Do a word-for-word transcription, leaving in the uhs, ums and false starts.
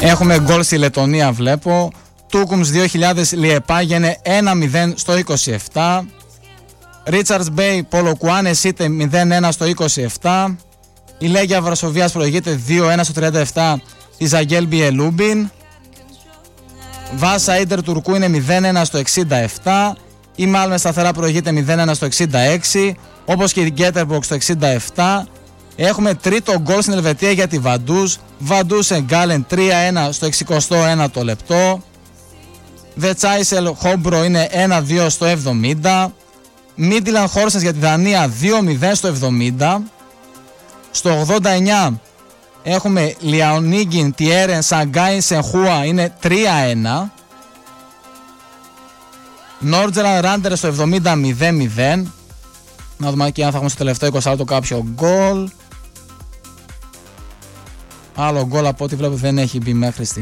Έχουμε γκολ στη Λετωνία, βλέπω. Τούκουμς δύο χιλιάδες Λιεπάγενε ένα μηδέν στο είκοσι επτά. Ρίτσαρτς Μπέι Πολοκουάνε Σίτε μηδέν ένα στο είκοσι επτά. Η Λέγια Βρασοβίας προηγείται δύο ένα στο τριάντα επτά τη Ζαγγέλ Μπιελούμπιν. Βάσα Ίντερ Τουρκού είναι μηδέν ένα στο εξήντα επτά. Η Μάλμε σταθερά προηγείται μηδέν ένα στο εξήντα έξι, όπως και η Γκέτερμποκ στο εξήντα επτά. Έχουμε τρίτο γκολ στην Ελβετία για τη Βαντούς. Βαντούς Εγκάλεν τρία ένα στο εξηκοστό ένατο λεπτό. Βετσάισελ Χόμπρο είναι ένα δύο στο εβδομήντα. Μίτιλαν Χόρσες για τη Δανία δύο μηδέν στο εβδομήντα. Στο ογδόντα εννιά έχουμε Λιαονίγκιν Τιέρεν Σαγκάι Σενχούα, είναι τρία ένα. Νόρτζελαν Ράντερ στο εβδομήντα μηδέν μηδέν. Να δούμε και αν θα έχουμε στο τελευταίο είκοσι λεπτό κάποιο γκολ. Άλλο γκολ από ό,τι βλέπω δεν έχει μπει μέχρι στιγμή.